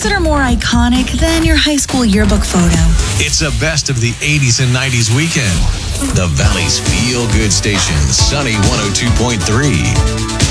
that are more iconic than your high school yearbook photo. It's a best of the 80s and 90s weekend. The Valley's feel-good station, Sunny 102.3.